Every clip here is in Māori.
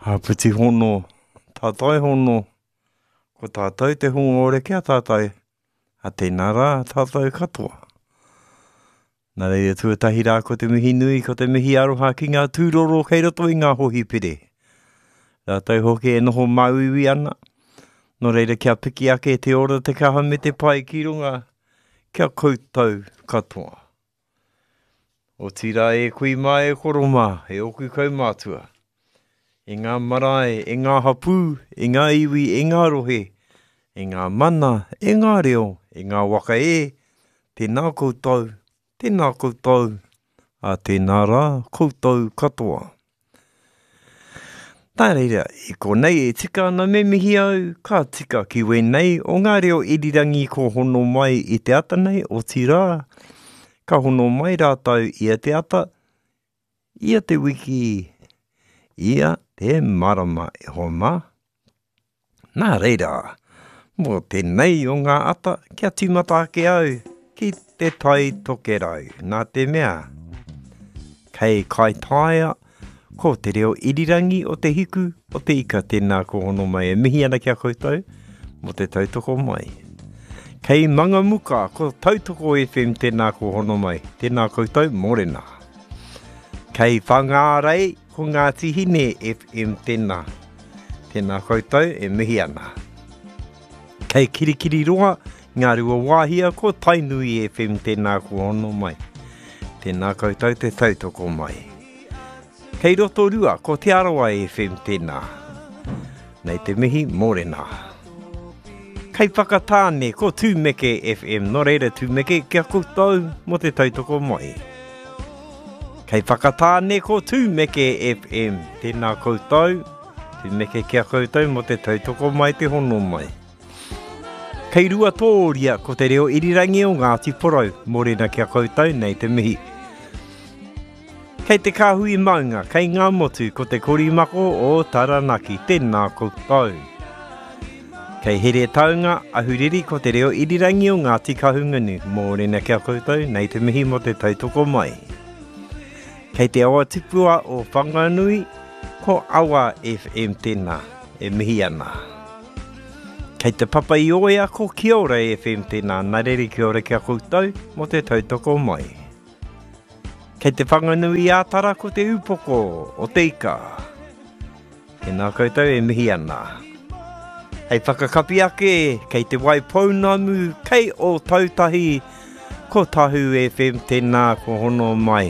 Haputi hono, tātai hono, ko tātai te hunga ore kia tātai, a tēnā rā tātai katoa. Nā reira tuatahi rā ko te mihi nui, ko te mihi aroha ki ngā tūroro kei roto i ngā hohi pere. Rātai hoki e noho mauiwi ana, no reira kia piki ake te ora te kaha me te pai ki runga, kia koutou katoa. O tira e kui mai e koroma, e oku kaumātua. E ngā marae, e ngā hapū, e ngā iwi, e ngā rohe, e ngā mana, e ngā reo, e ngā waka e, tēnā koutou, a tēnā rā koutou katoa. Tā reira, i konei e tika ana me mihi au, ka tika ki wenei o ngā reo irirangi ko hono mai i te ata nei o tira, ka hono mai rātau ia te ata, ia te wiki, ia te marama e homa. Nā reira, mō tēnei o ngā ata, kia tīmata ake au, ki te tai toke rau, nā te mea. Kei kai taia, ko te reo irirangi o te hiku, o te ika tēnā ko hono mai e mihi ana kia koutou, mo te tautoko mai. Kei manga muka, ko tautoko FM tēnā ko hono mai, tēnā koutou morena. Kei whangārei, ko ngā tihine FM tēnā, tēnā koutou e mihi ana. Kei kirikiri roa, ngā rua wāhia, ko Tainui FM tēnā ko hono mai, tēnā koutou te tautoko mai. Kei Rotorua, ko Te Arawa FM tēnā, nei te mihi morena. Kei Whakatāne, ko Tūmeke FM, no reira Tūmeke kia koutou mo te tautoko mai. Kei Whakatāne, ko Tūmeke FM, tēnā koutou, Tūmeke kia koutou mo te tautoko mai te hono mai. Kei Rua Tōria, ko te reo irirangi o Ngāti Porou, morena kia koutou nei te mihi. Kei te kāhui maunga, kei ngā motu, ko te korimako o Taranaki, tēnā koutou. Kei here taunga, ahuriri ko te reo irirangi o Ngāti Kahungunu, morena kia koutou nei te mihi mo te tautoko mai. Kei te awa tipua o Whanganui, ko Awa FM tēnā, e mihi ana. Kei te papa i oea, ko Kiora FM tēnā, nāreri Kiora kia koutou mo te tautoko mai. Kei te Whanganui ātara ko te upoko o te ika. Tēnā koutou e mihi ana. Hei whakakapi ake, kei te Waipounamu, kei o Tautahi, ko Tahu FM tēnā ko hono mai.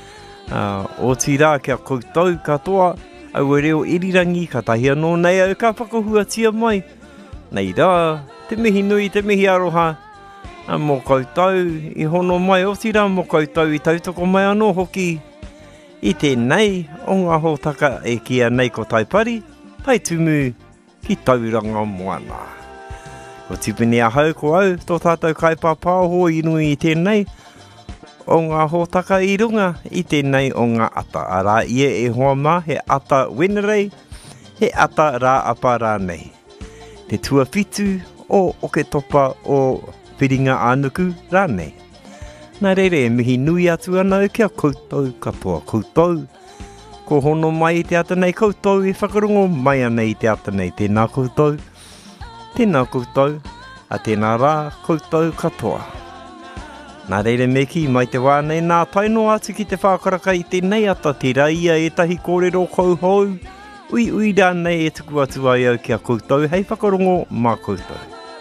O tira kia koutou katoa, au e reo irirangi ka tahi anō nei au ka whakahuatia mai. Nei rā, te mihi nui, te mihi aroha, mō koutou i hono mai o tira, mō koutou i tautoko mai anō hoki. I tēnei, o ngā hōtaka e kia nei ko taipari, tai tumu ki tauranga moana. Ko tipini a hau ko au, tō tātou kaipāpāho i nui i tēnei, o ngā hōtaka i runga, i tēnei o ngā ata. Arā ia e hoa mā, he ata wenerei, he ata rā apa rānei. Te tuawhitu o oke topa o whiringa ānuku rānei. Nā reire e mihi nui atu ana kia koutou katoa koutou. Ko hono mai i te ata nei koutou e whakarongo mai ana i te ata nei tēnā koutou. Tēnā koutou, a tēnā rā koutou katoa. Nā reire me ki mai te wānei nā taino atu ki te whākaraka i tēnei ata te raia e tahi kōrero kouhou. Ui rānei e tuku atu ai au kia koutou, hei whakarongo mā koutou.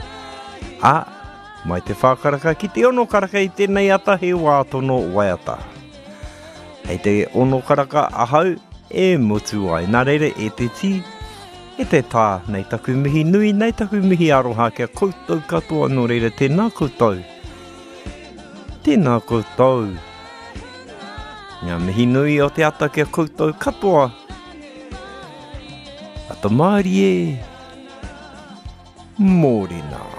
Mai te whākaraka ki te ono karaka i tēnei ata he wātono waiata. Hei te ono karaka ahau e motu ai, nā reire e te ti, e te tā, nei taku mihi nui, nei taku mihi aroha kia koutou katoa, no reire tēnā koutou. Tēnā koutou. Ngā mihi nui o te ata kia koutou katoa. Ata maari e, morena.